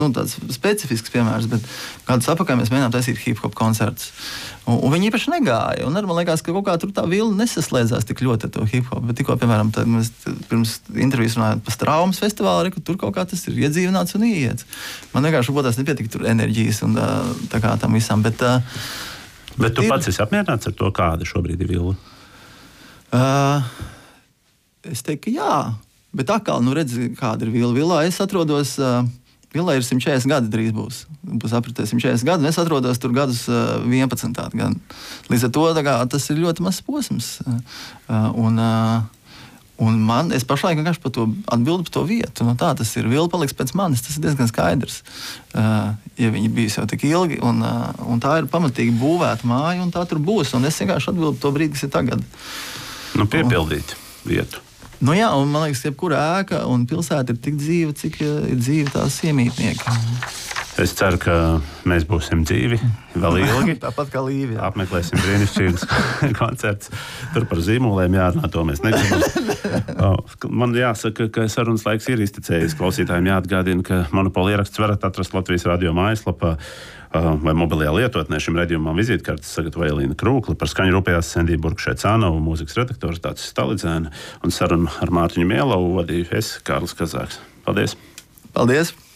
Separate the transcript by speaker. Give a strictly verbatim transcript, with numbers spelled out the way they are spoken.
Speaker 1: nu, tāds specifisks piemērs, bet gadus atpakaļ mēs mēģinājām taisīt hip-hop koncertus. Un, un viņi īpaši negāja. Un arī man liekas, ka kaut kā tur tā vilna nesaslēdzās tik ļoti ar to hip-hop. Bet tikko, piemēram, tad mēs pirms intervijas runājām par Straumes festivālu, ka tur kaut kā tas ir iedzīvināts un ieiets. Man vienkārši būtās nepietika tur enerģijas un tā kā tam visam. Bet,
Speaker 2: bet tu ir... pats esi apmierināts ar to, kāda šobrīd ir vilna?
Speaker 1: Uh, es teiktu, ka jā. Bet atkal, nu redzi, kāda ir vilna. Vilā es atrodos... Uh, Vilā ir simt četrdesmit gadi drīz būs. Būs apritē simt četrdesmit gadi, un es atrodos tur gadus uh, vienpadsmit. Gan. Līdz ar to kā, tas ir ļoti mazs posms. Uh, un, uh, un man, es pašlaik vienkārši par to atbildu par to vietu. Nu, tā tas ir. Vila paliks pēc manis, tas ir diezgan skaidrs. Uh, ja viņi bijis jau tik ilgi, un, uh, un tā ir pamatīgi būvēta māja, un tā tur būs. Un es vienkārši atbildu par to brīdi, kas ir tagad.
Speaker 2: Nu, piepildīt un, vietu.
Speaker 1: Nu jā, un man liekas, ka jebkura ēka un pilsēta ir tik dzīva, cik ir dzīva tās iemītnieki.
Speaker 2: Es ceru, ka mēs būsim dzīvi vēl ilgi.
Speaker 1: Tāpat kā Līvi. Jā.
Speaker 2: Apmeklēsim brīnišķīgus koncertus. Tur par zīmoliem jārunā, to mēs negribam. Man jāsaka, ka sarunas laiks ir iztecējis. Klausītājiem jāatgādina, ka Monopola ieraksts varat atrast Latvijas radio mājaslapā vai mobilajā lietotnē. Šim redzījumam vizītkartes sagatavoja Elīna Krūkla, par skaņu rūpējās Sendija Burkšē-Cānova, mūzikas redaktors Tācis Stalidzēna un sarunu ar Mārtiņu Mielavu vadīju es, Kārlis Kazāks. Paldies!
Speaker 1: Paldies!